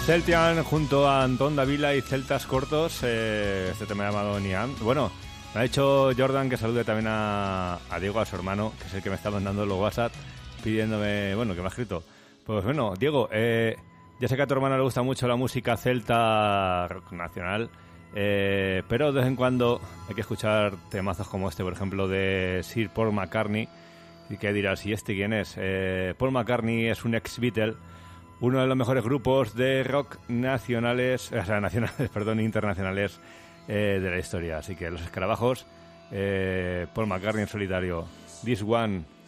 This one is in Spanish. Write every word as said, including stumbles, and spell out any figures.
Celtian junto a Antón Davila y Celtas Cortos, eh, este tema llamado Niam. Bueno, me ha dicho Jordan que salude también a, a Diego, a su hermano, que es el que me está mandando los WhatsApp pidiéndome, bueno, que me ha escrito. Pues bueno, Diego, eh, ya sé que a tu hermano le gusta mucho la música celta rock nacional, eh, pero de vez en cuando hay que escuchar temazos como este, por ejemplo, de Sir Paul McCartney. Y que dirás, ¿y este quién es? Eh, Paul McCartney es un ex-Beatle, uno de los mejores grupos de rock nacionales, o sea, nacionales, perdón, internacionales eh, de la historia. Así que los escarabajos, eh, Paul McCartney en solitario. This One.